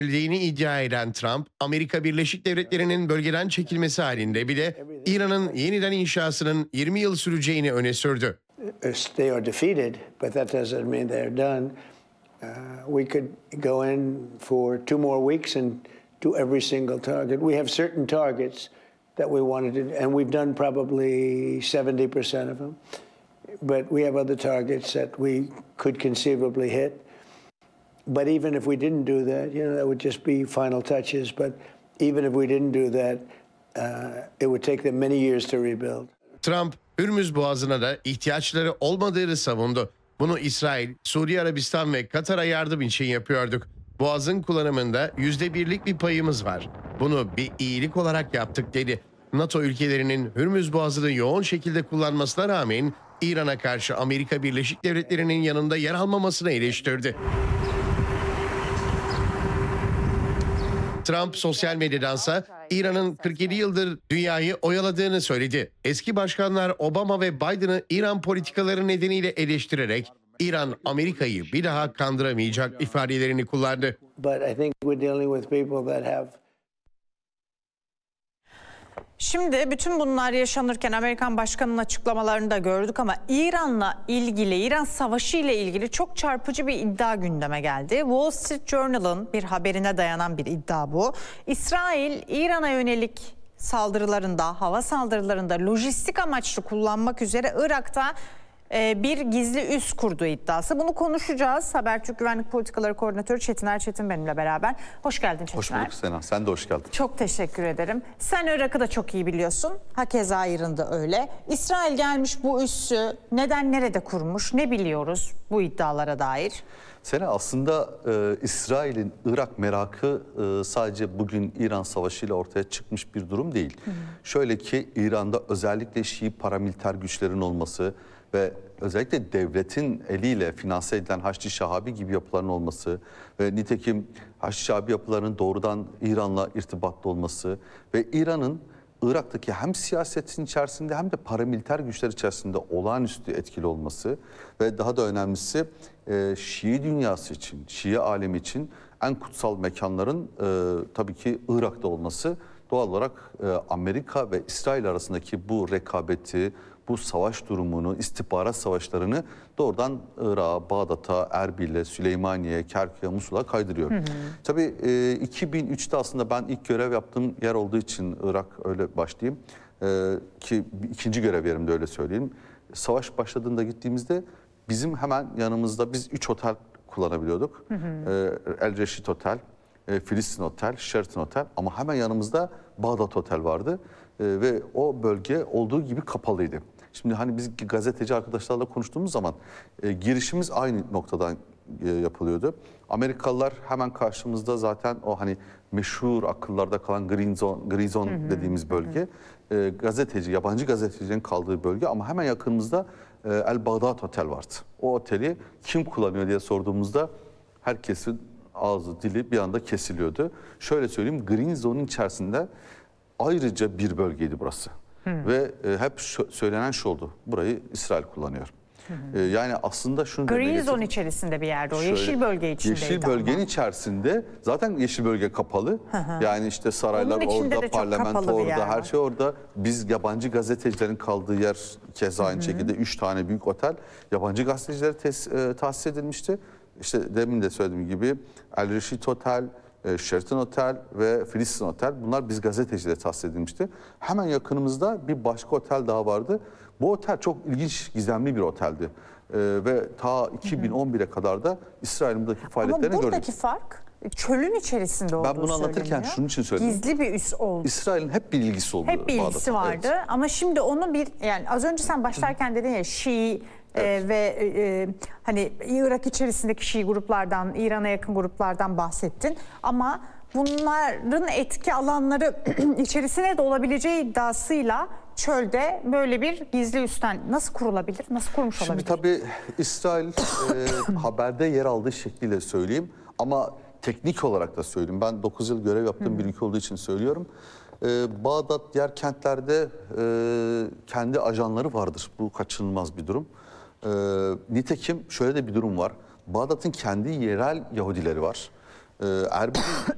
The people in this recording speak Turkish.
iddia eden Trump, Amerika Birleşik Devletleri'nin bölgeden çekilmesi halinde bile İran'ın yeniden inşasının 20 yıl süreceğini öne sürdü. They are defeated, but that doesn't mean they're done. We could go in for 2 more weeks and do every single target. We have certain targets that we wanted to, and we've done probably 70% of them. But we have other targets that we could conceivably hit. But even if we didn't do that, that would just be final touches. But even if we didn't do that, it would take them many years to rebuild. Trump, Hürmüz Boğazı'na da ihtiyaçları olmadığını savundu. Bunu İsrail, Suudi Arabistan ve Katar'a yardım için yapıyorduk. Boğaz'ın kullanımında %1'lik bir payımız var. Bunu bir iyilik olarak yaptık dedi. NATO ülkelerinin Hürmüz Boğazı'nı yoğun şekilde kullanmasına rağmen İran'a karşı Amerika Birleşik Devletleri'nin yanında yer almamasını eleştirdi. Trump sosyal medyadansa İran'ın 47 yıldır dünyayı oyaladığını söyledi. Eski başkanlar Obama ve Biden'ı İran politikaları nedeniyle eleştirerek İran Amerika'yı bir daha kandıramayacak ifadelerini kullandı. Şimdi bütün bunlar yaşanırken Amerikan Başkanı'nın açıklamalarını da gördük ama İran'la ilgili, İran Savaşı ile ilgili çok çarpıcı bir iddia gündeme geldi. Wall Street Journal'ın bir haberine dayanan bir iddia bu. İsrail, İran'a yönelik saldırılarında, hava saldırılarında lojistik amaçlı kullanmak üzere Irak'ta bir gizli üs kurduğu iddiası. Bunu konuşacağız. Habertürk Güvenlik Politikaları Koordinatörü Çetiner Çetin benimle beraber. Hoş geldin Çetiner. Hoş bulduk Sena. Sen de hoş geldin. Çok teşekkür ederim. Sen Irak'ı da çok iyi biliyorsun. Hakeza İran'da öyle. İsrail gelmiş bu üssü neden nerede kurmuş? Ne biliyoruz bu iddialara dair? Sena, aslında İsrail'in Irak merakı sadece bugün İran Savaşı ile ortaya çıkmış bir durum değil. Şöyle ki İran'da özellikle Şii paramiliter güçlerin olması ve özellikle devletin eliyle finanse edilen Haçlı Şahabi gibi yapıların olması ve nitekim Haçlı Şahabi yapılarının doğrudan İran'la irtibatlı olması ve İran'ın Irak'taki hem siyasetin içerisinde hem de paramiliter güçler içerisinde olağanüstü etkili olması ve daha da önemlisi Şii dünyası için, Şii alemi için en kutsal mekanların tabii ki Irak'ta olması doğal olarak Amerika ve İsrail arasındaki bu rekabeti, bu savaş durumunu, istihbarat savaşlarını doğrudan Irak'a, Bağdat'a, Erbil'e, Süleymaniye, Kerkük'e, Musul'a kaydırıyor. Tabii 2003'te aslında ben ilk görev yaptığım yer olduğu için Irak, öyle başlayayım. Ki ikinci görev yerimde, öyle söyleyeyim. Savaş başladığında gittiğimizde bizim hemen yanımızda biz 3 otel kullanabiliyorduk. El Reşit Otel, Filistin Otel, Sheraton Otel, ama hemen yanımızda Bağdat Otel vardı. Ve o bölge olduğu gibi kapalıydı. Şimdi hani biz gazeteci arkadaşlarla konuştuğumuz zaman girişimiz aynı noktadan yapılıyordu. Amerikalılar hemen karşımızda, zaten o hani meşhur akıllarda kalan Green Zone dediğimiz bölge. Gazeteci, yabancı gazetecilerin kaldığı bölge, ama hemen yakınımızda El Bağdat Otel vardı. O oteli kim kullanıyor diye sorduğumuzda herkesin ağzı dili bir anda kesiliyordu. Şöyle söyleyeyim, Green Zone'un içerisinde ayrıca bir bölgeydi burası. Ve hep söylenen şu oldu: burayı İsrail kullanıyor. Yani aslında şunu Green Zone içerisinde bir yerde, o yeşil bölge içindeydi. Yeşil bölgenin içerisinde, zaten yeşil bölge kapalı. Yani işte saraylar orada, parlamento orada, her şey orada. Biz yabancı gazetecilerin kaldığı yer keza aynı şekilde 3 tane büyük otel yabancı gazetecilere tahsis edilmişti. İşte demin de söylediğim gibi El Reşit Otel, Sheraton Otel ve Filistin Otel, bunlar biz gazetecilere tahsis edilmişti. Hemen yakınımızda bir başka otel daha vardı. Bu otel çok ilginç, gizemli bir oteldi. Ve ta 2011'e kadar da İsrail'in buradaki faaliyetlerini gördük. Ama buradaki fark çölün içerisinde olduğu söyleniyor. Ben bunu anlatırken şunun için söyledim. Gizli bir üs oldu. İsrail'in hep bir ilgisi oldu. Hep bir ilgisi vardı, evet. Ama şimdi onu yani az önce sen başlarken dedin ya, Şii ve hani Irak içerisindeki Şii gruplardan, İran'a yakın gruplardan bahsettin. Ama bunların etki alanları içerisine de olabileceği iddiasıyla çölde böyle bir gizli üstten nasıl kurulabilir, nasıl kurmuş olabilir? Şimdi tabii İsrail haberde yer aldığı şekliyle söyleyeyim, ama teknik olarak da söyleyeyim. Ben 9 yıl görev yaptığım bir ülke olduğu için söylüyorum. Bağdat, diğer kentlerde kendi ajanları vardır. Bu kaçınılmaz bir durum. Nitekim şöyle de bir durum var. Bağdat'ın kendi yerel Yahudileri var. Erbil'in